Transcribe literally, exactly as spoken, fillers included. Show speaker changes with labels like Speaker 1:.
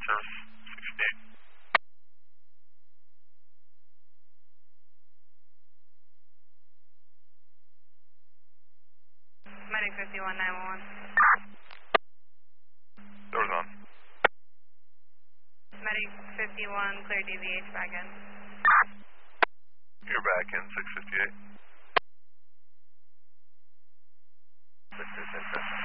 Speaker 1: service, six fifty-eight.
Speaker 2: Medic fifty-one nine one one.
Speaker 1: Doors on.
Speaker 2: Medic fifty-one, clear D V H back in.
Speaker 1: You're back in, six fifty-eight.
Speaker 3: six fifty-eight.